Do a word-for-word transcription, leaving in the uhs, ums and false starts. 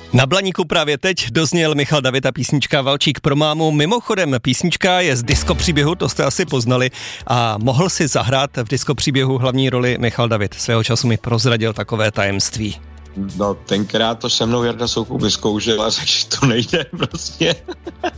Na Blaníku právě teď dozněl Michal David a písnička Valčík pro mámu. Mimochodem, písnička je z Disco příběhu, to jste asi poznali, a mohl si zahrát v Disco příběhu hlavní roli Michal David. Svého času mi prozradil takové tajemství. No, tenkrát to se mnou Jarda Soukup vyzkoušel, takže to nejde prostě.